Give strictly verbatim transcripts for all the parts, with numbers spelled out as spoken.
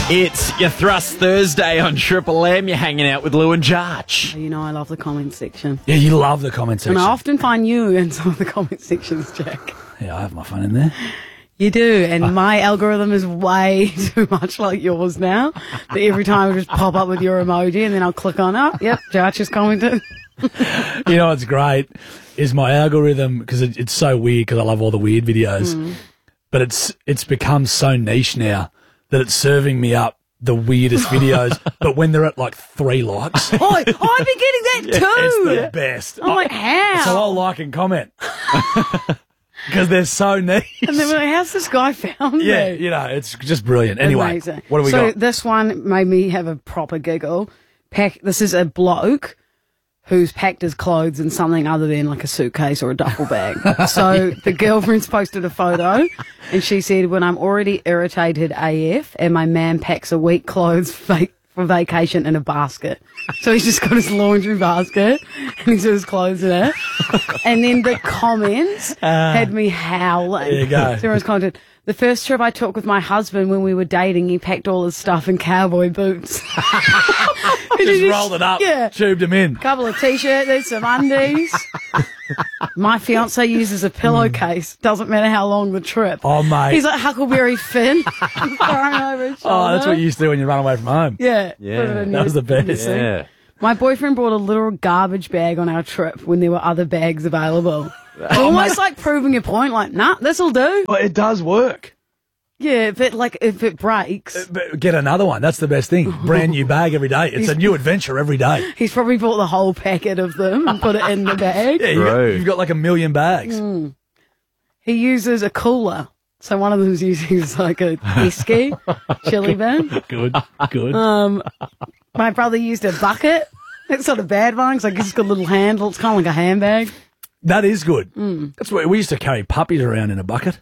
It's your Thrust Thursday on Triple M. You're hanging out with Lou and Jarch. You know I love the comment section. Yeah, you love the comment section. And I often find you in some of the comment sections, Jack. Yeah, I have my phone in there. You do, and uh, my algorithm is way too much like yours now. That every time I just pop up with your emoji and then I'll click on it. Yep, Jarch has commented. You know what's great is my algorithm, because it, it's so weird because I love all the weird videos, mm. but it's it's become so niche now that it's serving me up the weirdest videos, but when they're at like three likes. Oh, I've been getting that yeah, too. It's the best. I'm like, how? So I'll like and comment. Because they're so niche. And then like, how's this guy found me? Yeah, you know, it's just brilliant. Anyway, Amazing. What do we so got? So this one made me have a proper giggle. Pack. This is a bloke who's packed his clothes in something other than like a suitcase or a duffel bag. So the girlfriend's posted a photo and she said, when I'm already irritated A F and my man packs a week clothes for, for vacation in a basket. So he's just got his laundry basket and he's got his clothes in it. And then the comments uh, had me howling. There you go. So everyone's commented, the first trip I took with my husband when we were dating, he packed all his stuff in cowboy boots. Just, just rolled it up, yeah. Tubed him in. Couple of t-shirts, there's some undies. My fiance uses a pillowcase. Doesn't matter how long the trip. Oh, mate. He's like Huckleberry Finn. Throwing over his shoulder. Oh, that's what you used to do when you run away from home. Yeah. Yeah. That was the best. Yeah. My boyfriend brought a little garbage bag on our trip when there were other bags available. Oh, almost like proving your point, like, nah, this'll do. Well, it does work. Yeah, but like if it breaks, uh, but get another one. That's the best thing. Brand new bag every day. It's he's, a new adventure every day. He's probably bought the whole packet of them and put it in the bag. Yeah, you got, you've got like a million bags. Mm. He uses a cooler. So one of them's using like a esky chili bin. Good, good. Um, my brother used a bucket. It's not a bad one because I guess it's got a little handle. It's kind of like a handbag. That is good. Mm. That's where we used to carry puppies around in a bucket.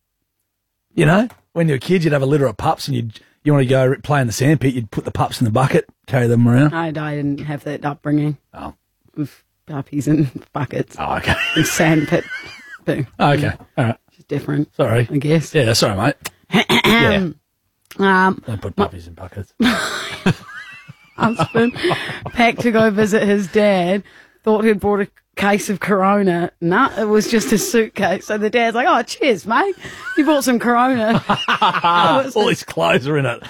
You know, when you were kids, you'd have a litter of pups and you'd, you want to go play in the sandpit, you'd put the pups in the bucket, carry them around. I, I didn't have that upbringing. Oh. With puppies in buckets. Oh, okay. And sandpit. Boom. Oh, okay. All right. It's different. Sorry. I guess. Yeah, sorry, mate. Yeah. Um, Don't put puppies my, in buckets. Husband packed to go visit his dad, thought he'd brought a case of Corona. Nah, it was just a suitcase. So the dad's like, oh, cheers, mate. You bought some Corona. All his clothes are in it.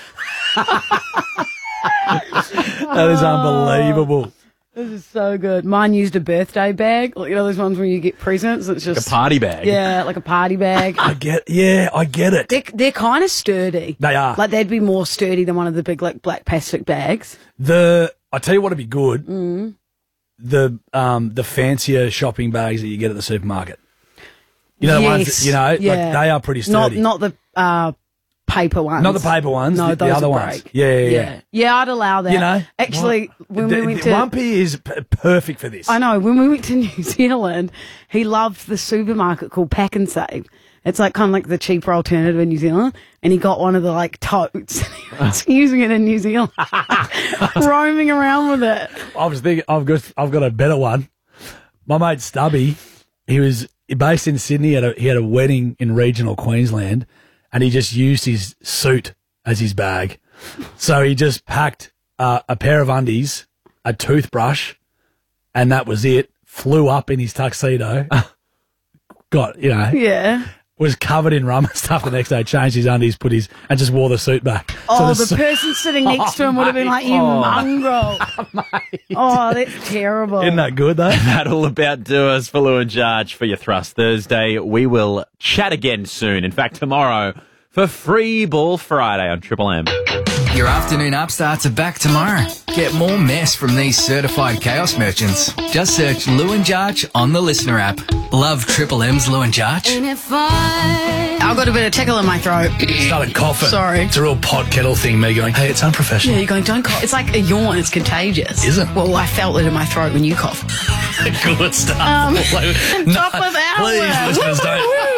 That is unbelievable. This is so good. Mine used a birthday bag. Like, you know those ones where you get presents? It's just like a party bag. Yeah, like a party bag. I get yeah, I get it. They're, they're kind of sturdy. They are. Like they'd be more sturdy than one of the big like black plastic bags. The I tell you what'd be good. Mm. The um the fancier shopping bags that you get at the supermarket. You know yes. the ones that, you know, yeah. like they are pretty sturdy. Not not the uh paper ones. Not the paper ones, no, the, those the other are ones. break. Yeah, yeah, yeah, yeah. Yeah, I'd allow that. You know? Actually, what? when the, we went the to... Rumpy is p- perfect for this. I know. When we went to New Zealand, he loved the supermarket called Pack and Save. It's like kind of like the cheaper alternative in New Zealand. And he got one of the like totes. He was using it in New Zealand. Roaming around with it. I was thinking, I've got, I've got a better one. My mate Stubby, he was based in Sydney. He had a, he had a wedding in regional Queensland. And he just used his suit as his bag. So he just packed uh, a pair of undies, a toothbrush, and that was it. Flew up in his tuxedo. Got, you know. Yeah. Was covered in rum and stuff the next day, changed his undies, put his, and just wore the suit back. Oh, so the, the su- person sitting next to him oh, would have been like, you oh. mongrel. Oh, that's terrible. Isn't that good, though? That'll about do us for Lou and Jarch for your Thrust Thursday. We will chat again soon. In fact, tomorrow for Free Ball Friday on Triple M. Your afternoon upstarts are back tomorrow. Get more mess from these certified chaos merchants. Just search Lou and Jarch on the Listener app. Love Triple M's Lou and Jarch. I've got a bit of tickle in my throat. Started coughing. Sorry. It's a real pot kettle thing, me going, hey, it's unprofessional. Yeah, you're going, don't cough. It's like a yawn. It's contagious. Is it? Well, I felt it in my throat when you cough. Good stuff. Um, like, top of the hour. Please, listeners, don't.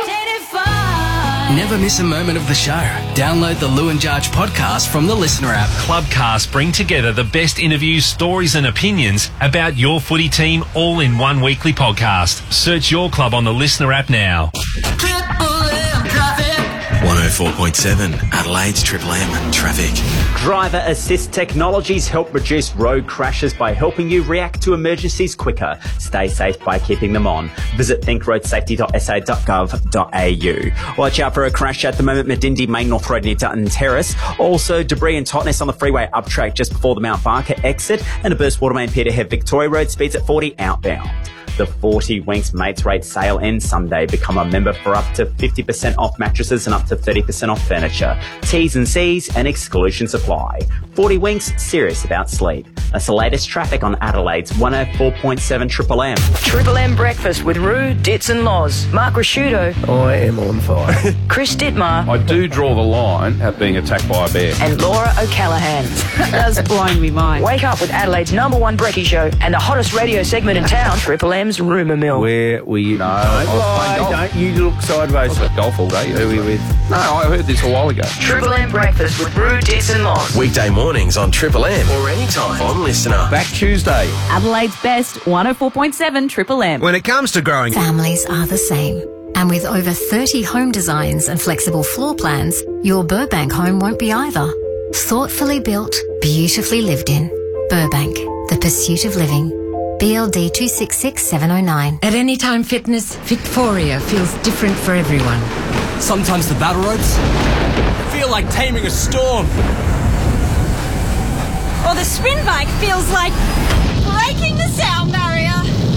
Never miss a moment of the show. Download the Lou and Jarch podcast from the Listener app. Clubcast bring together the best interviews, stories and opinions about your footy team all in one weekly podcast. Search your club on the Listener app now. Triple M traffic. one oh four point seven, Adelaide's Triple M traffic. Driver assist technologies help reduce road crashes by helping you react to emergencies quicker. Stay safe by keeping them on. Visit think road safety dot s a dot gov dot a u. Watch out for a crash at the moment, Medindi Main North Road near Dutton Terrace. Also, debris and tightness on the freeway up track just before the Mount Barker exit, and a burst water main Peterhead Victoria Road speeds at forty outbound. The forty Winks Mates Rate sale ends Sunday. Become a member for up to fifty percent off mattresses and up to thirty percent off furniture. T's and C's and exclusions apply. forty Winks, serious about sleep. That's the latest traffic on Adelaide's one oh four point seven Triple M. Triple M breakfast with Roo, Ditz and Loz. Mark Rasciuto. I am on fire. Chris Dittmar. I do draw the line at being attacked by a bear. And Laura O'Callaghan. That's blowing me mind. Wake up with Adelaide's number one brekkie show and the hottest radio segment in town, Triple M's Rumour Mill. Where were you? No, I was playing golf. Don't you look sideways. I was at golf all day. Who were you with? No, I heard this a while ago. Triple M breakfast with Roo, Ditz and Loz. Weekday mornings on Triple M or anytime on Listener. Back Tuesday. Adelaide's best one oh four point seven Triple M. When it comes to growing... Families are the same. And with over thirty home designs and flexible floor plans, your Burbank home won't be either. Thoughtfully built, beautifully lived in. Burbank, the pursuit of living. B L D two six six seven oh nine. At Anytime Fitness, Fitforia feels different for everyone. Sometimes the battle ropes feel like taming a storm. Or the spin bike feels like breaking the sound barrier.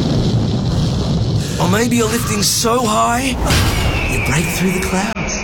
Or maybe you're lifting so high, you break through the clouds.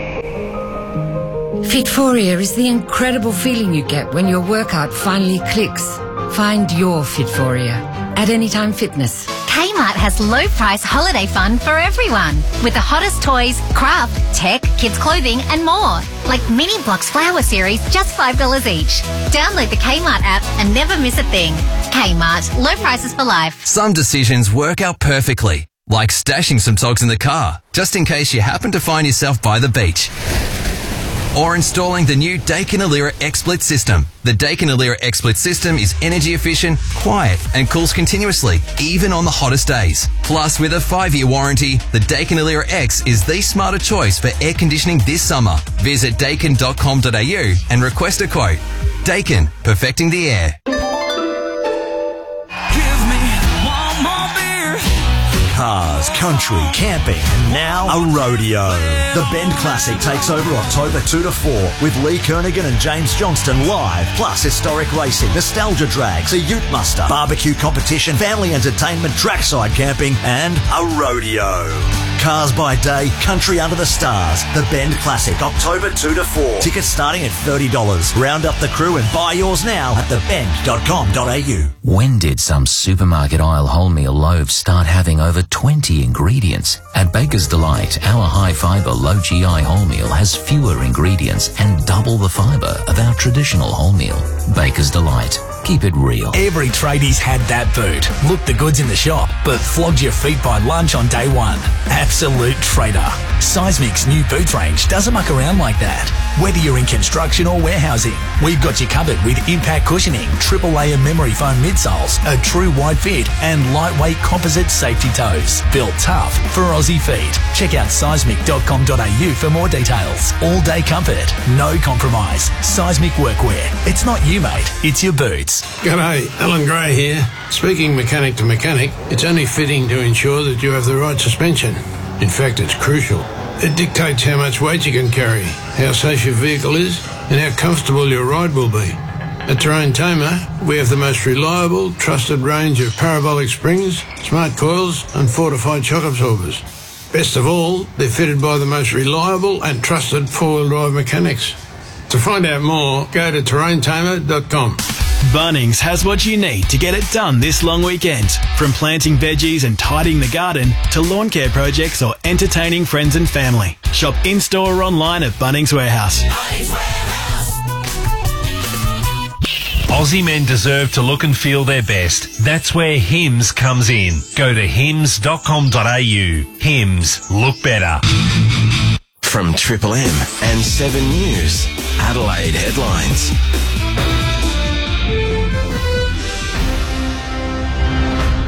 Fitforia is the incredible feeling you get when your workout finally clicks. Find your Fitforia at Anytime Fitness. Kmart has low price holiday fun for everyone. With the hottest toys, craft, tech, kids clothing and more. Like Mini Blocks Flower Series, just five dollars each. Download the Kmart app and never miss a thing. Kmart, low prices for life. Some decisions work out perfectly, like stashing some togs in the car, just in case you happen to find yourself by the beach. Or installing the new Daikin Alira XSplit system. The Daikin Alira XSplit system is energy efficient, quiet and cools continuously, even on the hottest days. Plus, with a five-year warranty, the Daikin Alira X is the smarter choice for air conditioning this summer. Visit daikin dot com dot a u and request a quote. Daikin, perfecting the air. Cars, country, camping, and now a rodeo. The Bend Classic takes over October two to four with Lee Kernaghan and James Johnston live, plus historic racing, nostalgia drags, a ute muster, barbecue competition, family entertainment, trackside camping, and a rodeo. Cars by day, country under the stars. The Bend Classic, October two to four. Tickets starting at thirty dollars. Round up the crew and buy yours now at the bend dot com dot a u. When did some supermarket aisle wholemeal loaves start having over twenty ingredients? At Baker's Delight, our high-fibre, low-G I wholemeal has fewer ingredients and double the fibre of our traditional wholemeal. Baker's Delight. Keep it real. Every tradie's had that boot. Looked the goods in the shop, but flogged your feet by lunch on day one. Absolute traitor. Seismic's new boot range doesn't muck around like that. Whether you're in construction or warehousing, we've got you covered with impact cushioning, triple layer memory foam midsoles, a true wide fit, and lightweight composite safety toes. Built tough for Aussie feet. Check out seismic dot com dot a u for more details. All day comfort, no compromise. Seismic workwear. It's not you, mate. It's your boots. G'day, Alan Gray here. Speaking mechanic to mechanic, it's only fitting to ensure that you have the right suspension. In fact, it's crucial. It dictates how much weight you can carry, how safe your vehicle is, and how comfortable your ride will be. At Terrain Tamer, we have the most reliable, trusted range of parabolic springs, smart coils, and fortified shock absorbers. Best of all, they're fitted by the most reliable and trusted four-wheel drive mechanics. To find out more, go to terrain tamer dot com. Bunnings has what you need to get it done this long weekend. From planting veggies and tidying the garden to lawn care projects or entertaining friends and family. Shop in-store or online at Bunnings Warehouse. Aussie men deserve to look and feel their best. That's where Hims comes in. Go to hims dot com dot a u. Hims, look better. From Triple M and seven News, Adelaide headlines.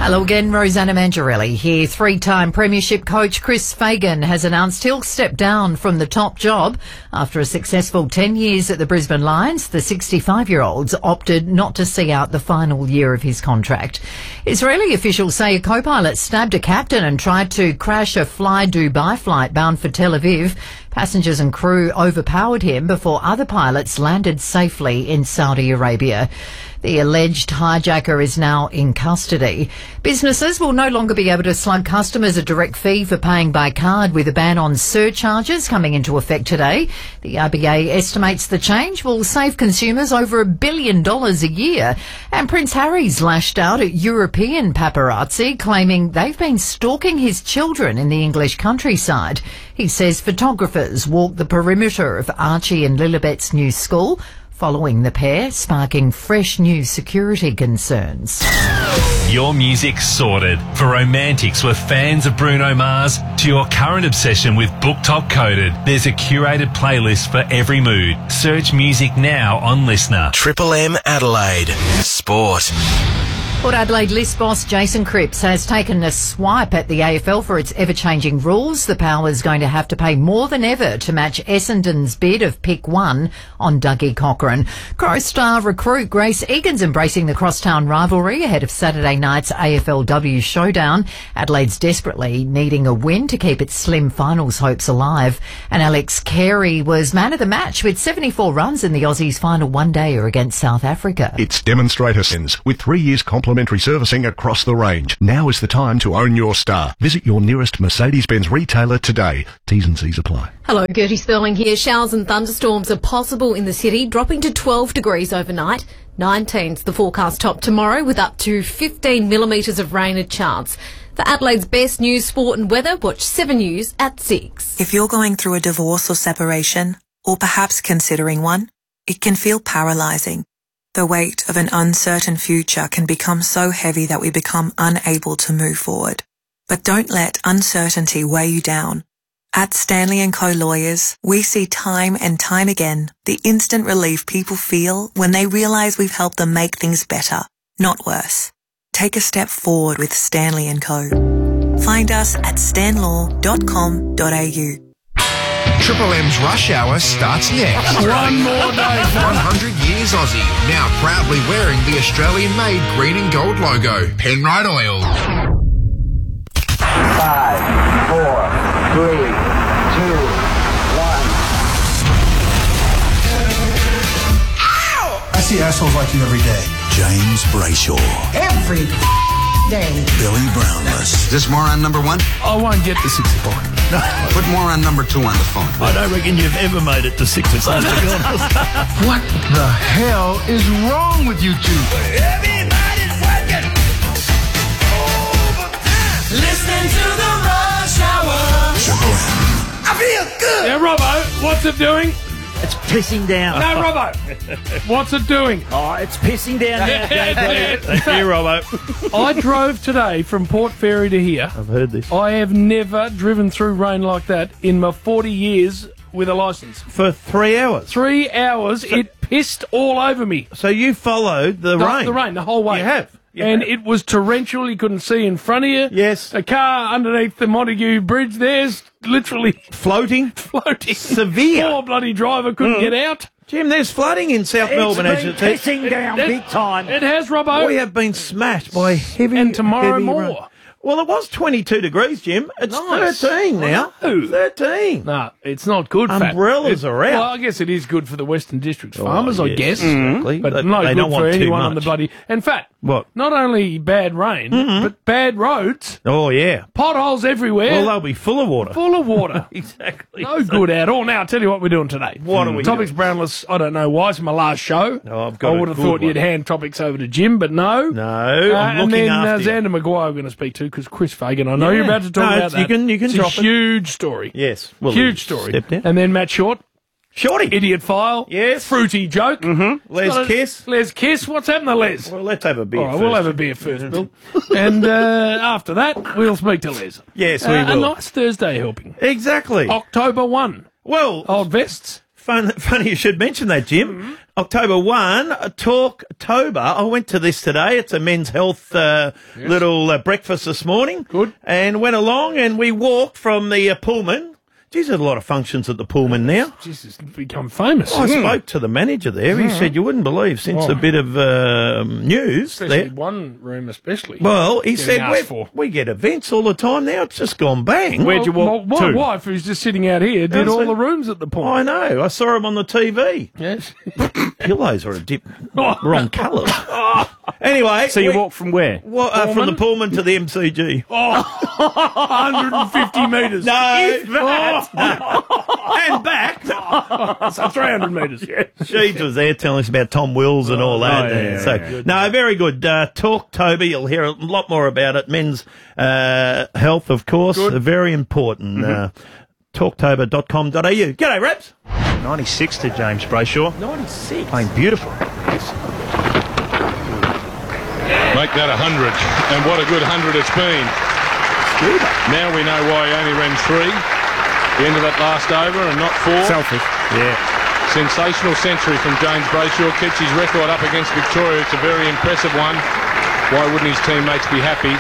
Hello again, Rosanna Mangiarelli here. Three-time premiership coach Chris Fagan has announced he'll step down from the top job. After a successful ten years at the Brisbane Lions, the sixty-five-year-old opted not to see out the final year of his contract. Israeli officials say a co-pilot stabbed a captain and tried to crash a Fly Dubai flight bound for Tel Aviv. Passengers and crew overpowered him before other pilots landed safely in Saudi Arabia. The alleged hijacker is now in custody. Businesses will no longer be able to slug customers a direct fee for paying by card, with a ban on surcharges coming into effect today. The R B A estimates the change will save consumers over a billion dollars a year. And Prince Harry's lashed out at European paparazzi, claiming they've been stalking his children in the English countryside. He says photographers walked the perimeter of Archie and Lilibet's new school, following the pair, sparking fresh new security concerns. Your music's sorted. For romantics with fans of Bruno Mars to your current obsession with Book Top Coded, there's a curated playlist for every mood. Search music now on Listener. Triple M Adelaide. Sport. Port Adelaide list boss Jason Cripps has taken a swipe at the A F L for its ever-changing rules. The Power is going to have to pay more than ever to match Essendon's bid of pick one on Dougie Cochran. Crow star recruit Grace Egan's embracing the crosstown rivalry ahead of Saturday night's A F L W showdown. Adelaide's desperately needing a win to keep its slim finals hopes alive. And Alex Carey was man of the match with seventy-four runs in the Aussies' final one-dayer against South Africa. It's Demonstrator Sins with three years complimentary servicing across the range. Now is the time to own your star. Visit your nearest Mercedes-Benz retailer today. T's and C's apply. Hello, Gertie Sperling here. Showers and thunderstorms are possible in the city, dropping to twelve degrees overnight. nineteen's the forecast top tomorrow, with up to fifteen millimetres of rain a chance. For Adelaide's best news, sport and weather, watch seven News at six. If you're going through a divorce or separation, or perhaps considering one, it can feel paralysing. The weight of an uncertain future can become so heavy that we become unable to move forward. But don't let uncertainty weigh you down. At Stanley and Co Lawyers, we see time and time again the instant relief people feel when they realise we've helped them make things better, not worse. Take a step forward with Stanley and Co. Find us at stanlaw dot com dot a u. Triple M's Rush Hour starts next. One more day, one hundred years Aussie, now proudly wearing the Australian-made green and gold logo, Penrite Oil. Five, four, three, two, one. I see assholes like you every day. James Brayshaw. Every day. Billy Brownless. Is this more on number one? I won't get to six o'clock. No. Put more on number two on the phone. I don't reckon you've ever made it to six o'clock, to be honest. What the hell is wrong with you two? Everybody's working overtime. Listening to the Rush Hour. I feel good. Yeah, Robbo, what's it doing? It's pissing down. No, Robbo. What's it doing? Oh, it's pissing down now. Thank you, Robbo. I drove today from Port Fairy to here. I've heard this. I have never driven through rain like that in my forty years with a licence. For three hours? Three hours. So, it pissed all over me. So you followed the, the rain? The rain, the whole way. You have? You and have. it was torrential. You couldn't see in front of you. Yes. A car underneath the Montague Bridge there's literally floating. Floating. Severe. Poor bloody driver couldn't Mm. get out. Jim, there's flooding in South It's Melbourne, been as it pissing is. down It- big time. It has, Robbo. We have been smashed by heavy And tomorrow heavy more. rain. Well, it was twenty-two degrees, Jim. It's Nice. thirteen now. No. thirteen. No, it's not good. Fat. Umbrellas It- are out. Well, I guess it is good for the Western District's Oh, farmers, I yes, guess. exactly. But They- no they good don't for want too anyone on the much. bloody... In fact, What? not only bad rain, Mhm. but bad roads, Oh, yeah. potholes everywhere, Well, they'll be full of water. full of water. Exactly. No good at all. Now, I'll tell you what we're doing today. What are we Topics doing? Brownless, I don't know why. It's my last show. Oh, I've got I a would have good thought one. you'd hand topics over to Jim, but no. No, Uh, I'm and looking then uh, after you. Xander Maguire we're going to speak to, because Chris Fagan, I know Yeah. you're about to talk No, about it's- that. you can- you can it's drop a it. huge story. Yes. Well, Huge story. Step down. And then Matt Short. Shorty. Idiot file. Yes. Fruity joke. Mm-hmm. Les Got a- Kiss. Les Kiss. What's happened to Les? Well, let's have a beer All right, first. we'll have a beer first, Bill. and uh, after that, we'll speak to Les. Yes, Uh, we A will. nice Thursday helping. Exactly. October first. Well, Old vests. Fun, funny you should mention that, Jim. Mm-hmm. October first, uh, Talktober. I went to this today. It's a men's health uh, yes. little uh, breakfast this morning. Good. And went along and we walked from the uh, Pullman. Geez, there's a lot of functions at the Pullman now. Jeez, it's become famous. I mm. spoke to the manager there. He mm. said, you wouldn't believe, since oh. a bit of uh, news. Especially there. one room especially. Well, he said, we get events all the time now. It's just gone bang. Where'd you walk well, to? My wife, who's just sitting out here, did all the rooms at the Pullman. I know. I saw him on the T V. Yes. Pillows are a dip wrong colours. Anyway. So you walked from where? Well, uh, from the Pullman to the M C G. Oh, one hundred fifty metres. No. If that. And back. So three hundred metres. Yeah. She was there telling us about Tom Wills and all that. Oh, yeah, yeah, so, yeah. no, very good. Uh, Talktober, you'll hear a lot more about it. Men's uh, health, of course, uh, very important. Mm-hmm. Uh, talktober dot com dot a u. G'day, Raps. ninety-six to James Brayshaw. ninety-six. Playing beautiful. Make that a hundred, and what a good hundred it's been. Now we know why he only ran three. The end of that last over and not four. Selfish. Yeah. Sensational century from James Brayshaw. Keeps his record up against Victoria. It's a very impressive one. Why wouldn't his teammates be happy?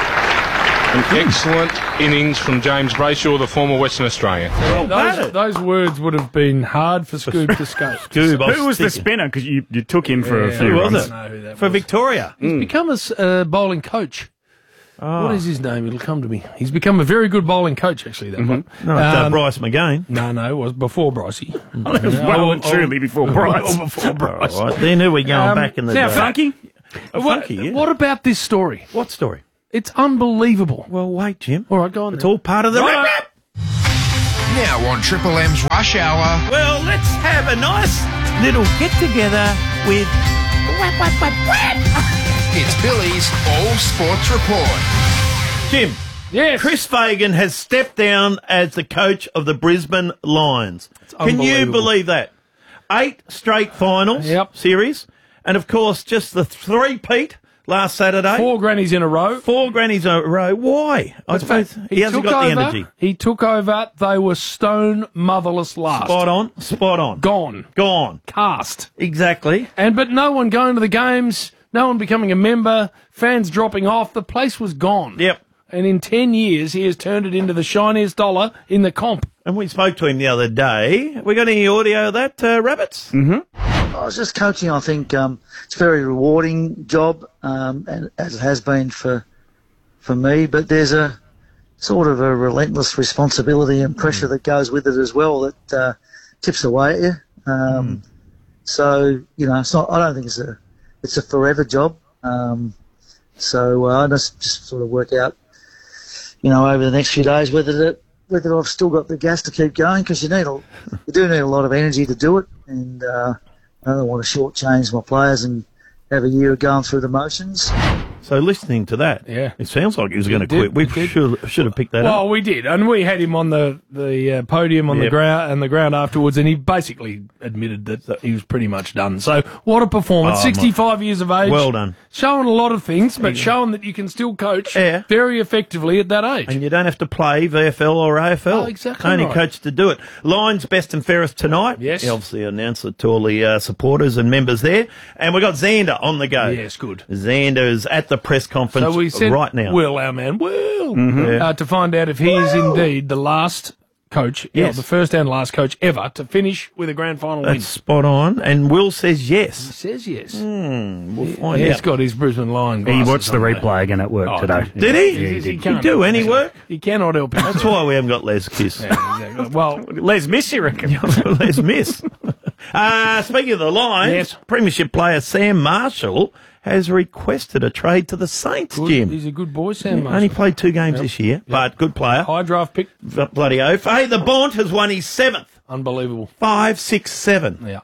An excellent innings from James Brayshaw, the former Western Australian. Well, those, those words would have been hard for Scoob to scope. Scoob, who was the spinner? Because you, you took him for yeah, a few who runs. was it? For was. Victoria. He's mm. become a uh, bowling coach. Oh. What is his name? It'll come to me. He's become a very good bowling coach, actually, that mm-hmm. one. No, it's um, uh, Bryce McGain. No, no, it was before Brycey. well, well and truly before Bryce. before Bryce. All right, then who are we going um, back in the now, day? Funky? Uh, what, funky, yeah. What about this story? What story? It's unbelievable. Well, wait, Jim. All right, go on. It's then. all part of the right. wrap. Now on Triple M's Rush Hour. Well, let's have a nice little get-together with Whap, Whap, Whap, Whap. It's Billy's All Sports Report. Jim. Yes. Chris Fagan has stepped down as the coach of the Brisbane Lions. Can you believe that? Eight straight finals yep. series. And, of course, just the three-peat last Saturday. Four grannies in a row. Four grannies in a row. Why? I suppose he, he hasn't got over, the energy. He took over. They were stone motherless last. Spot on. Spot on. Gone. Gone. Cast. Exactly. And But no one going to the games, no one becoming a member, fans dropping off. The place was gone. Yep. And in ten years, he has turned it into the shiniest dollar in the comp. And we spoke to him the other day. We got any audio of that, uh, Rabbits? Mm-hmm. I was just coaching. I think um, it's a very rewarding job, um, and as it has been for for me. But there's a sort of a relentless responsibility and pressure mm. that goes with it as well that uh, chips away at you. Um, mm. So you know, it's not. I don't think it's a it's a forever job. Um, so uh, I just just sort of work out, you know, over the next few days whether that whether I've still got the gas to keep going, because you need a, you do need a lot of energy to do it, and uh, I don't want to shortchange my players and have a year of going through the motions. So listening to that, yeah, it sounds like he was going to quit. We should should have picked that well, up. Well, we did, and we had him on the the uh, podium on yep. the ground and the ground afterwards, and he basically admitted that he was pretty much done. So what a performance! Oh, sixty-five my. years of age, well done. Showing a lot of things, but showing that you can still coach yeah. very effectively at that age, and you don't have to play V F L or A F L. Oh, exactly. Only right. coach to do it. Lions best and fairest tonight. Yes, he obviously announced it to all the uh, supporters and members there, and we got Xander on the go. Yes, good. Xander is at the press conference. So we sent right now. Will, our man, Will, mm-hmm. uh, to find out if he is indeed the last coach, yes. you know, the first and last coach ever to finish with a grand final That's win. Spot on. And Will says yes. He says yes. Mm, we'll he, find he's out. He's got his Brisbane Lion He watched the there. replay again at work oh, today. Did he? Yeah, he, did. he can't do any work? He cannot help it. That's why we haven't got Les Kiss. Yeah, exactly. Well, Les Miss, you reckon? Les Miss. uh, speaking of the Lions, yes. Premiership player Sam Marshall has requested a trade to the Saints, good. Jim. He's a good boy, Sam Marshall. Only played two games yep. this year, yep. but good player. High draft pick. Bloody oath. Hey, the Bont has won his seventh. Unbelievable. Five, six, seven. Yeah.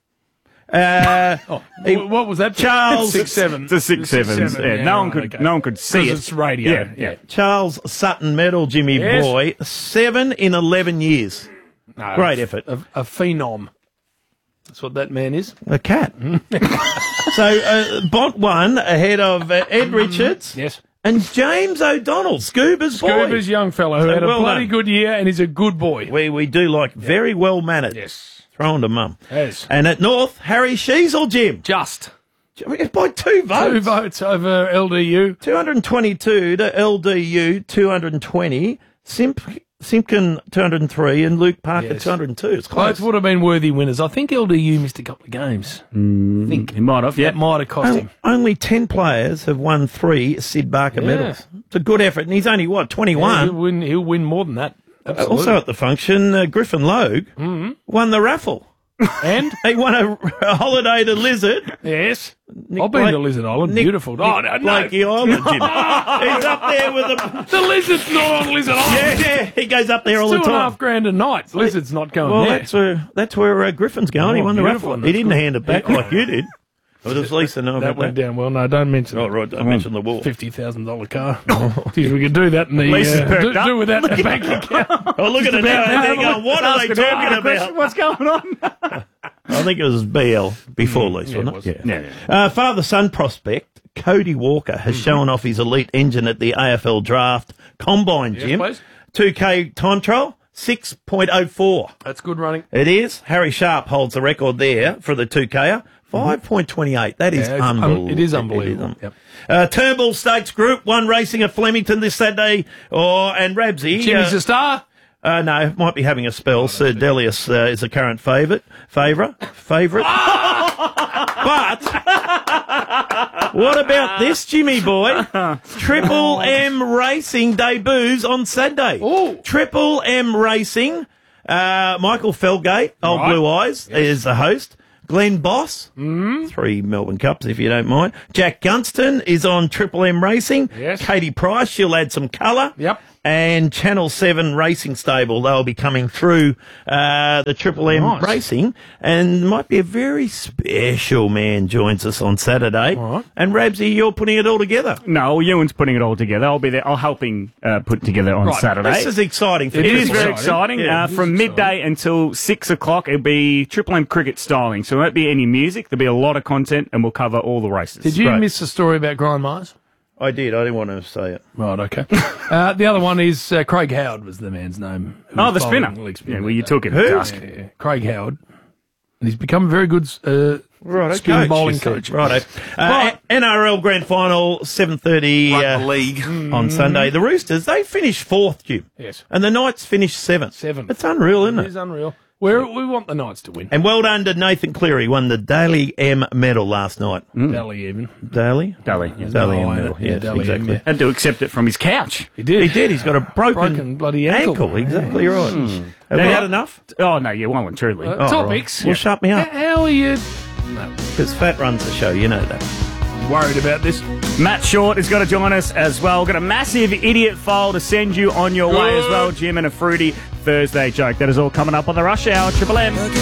Uh, oh, he, what was that? Charles six seven. It's a six seven. Yeah, yeah, no one could. Okay. No one could see it. It's radio. Yeah, yeah. yeah. Charles Sutton medal, Jimmy yes. boy. Seven in eleven years. No, Great effort. A, a phenom. That's what that man is. A cat. So uh, Bont won ahead of uh, Ed Richards. Yes. And James O'Donnell, Scuba's boy. Scuba's young fellow who so had a well bloody done. good year and is a good boy. We we do like very well mannered. Yes. Throwing to mum. Yes. And at North, Harry Sheasel, Jim. Just. By two votes. Two votes over L D U. two hundred twenty-two to L D U, two hundred twenty. Simp, Simpkin, two hundred three, and Luke Parker, Yes. two hundred two. It's close. Both would have been worthy winners. I think L D U missed a couple of games. Mm, I think he might have, yeah. That might have cost only, him. only ten players have won three Sid Barker Yeah. medals. It's a good effort, and he's only, what, Yeah, twenty-one? he'll, win, he'll win more than that. Absolutely. Also at the function, uh, Griffin Logue Mhm. won the raffle. And? He won a, a holiday to Lizard. Yes. Nick I've been Blake- to Lizard Island. Nick- Beautiful. Nick Oh, no, no. Blakey Island, Jim. He's up there with the... The Lizard's not on Lizard Island. Yeah, yeah, he goes up there It's all the two time. and a half grand a night. Lizard's not going Well, there. that's where that's where uh, Griffin's going. he Oh, won the beautiful. raffle. He That's didn't good. hand it back like you did. Or does Lisa know That about went that? down well. No, don't mention Oh, it. right, don't mention the wall. fifty thousand dollars car. Geez, we could do that in the... Lisa's Uh, perked do, up. do with that in the bank account. Oh, look at it now. They're going, what are they Ask her talking a question. about? What's going on? I think it was B L before Lisa, yeah, wasn't it it? was. Yeah, yeah. Uh, father-son prospect Cody Walker has Mm-hmm. shown off his elite engine at the A F L Draft Combine, Yes, Jim. please. two K time trial, six point oh four. That's good running. It is. Harry Sharp holds the record there for the two K-er. five point two eight. That is Yeah, it's un- unbelievable. it is unbelievable. It is Yep. Uh, Turnbull Stakes Group one racing at Flemington this Saturday. Oh, and Rabsy. Jimmy's uh, a star. Uh, no, might be having a spell. Sir Delius uh, is the current favourite. Favourite? Favourite? But what about this, Jimmy boy? Triple M Racing debuts on Saturday. Ooh. Triple M Racing. Uh, Michael Felgate, Old Right. Blue Eyes, is the host. Glenn Boss, Mm. three Melbourne Cups, if you don't mind. Jack Gunston is on Triple M Racing. Yes. Katie Price, she'll add some colour. Yep. And Channel seven Racing Stable, they'll be coming through uh, the Triple M Nice. Racing, and might be a very special man joins us on Saturday. All right. And Rabsy, you're putting it all together. No, Ewan's putting it all together. I'll be there. I'll help him uh, put it together on Right. Saturday. This is exciting for It you. is very exciting. exciting. Yeah, uh, it is from exciting. midday until six o'clock, it'll be Triple M cricket styling. So there won't be any music. There'll be a lot of content, and we'll cover all the races. Did you Great. miss the story about Brian Myers? I did. I didn't want to say it. Right, okay. uh, the other one is uh, Craig Howard was the man's name. who Oh, was the following spinner. Leg Yeah, well, you took it. Who? Dusk. Yeah, yeah. Craig Howard. And he's become a very good uh, Right, spin coach, bowling you said. coach. Righto. Uh, N R L Grand Final, seven thirty uh, League. on Sunday. The Roosters, they finished fourth, Jim. Yes. And the Knights finished seventh. Seventh. It's unreal, isn't It it? is unreal. We're, we want the Knights to win. And well done to Nathan Cleary, won the Daly M medal last night. Daly even. Daly? Daly. Yeah. Daly M Oh, medal, yeah, yes, Daly M, exactly. yeah. Had to accept it from his couch. He did. He did, he's got a broken, Broken bloody ankle. exactly right. Hmm. Have we had enough? Oh, no, yeah, one, one, truly. Uh, Oh, topics. right. Well, shut me H- up, How are you because Fat runs the show, you know that. worried about this? Matt Short is going to join us as well. Got a massive idiot file to send you on your way as well, Jim, and a fruity Thursday joke. That is all coming up on the Rush Hour, Triple M.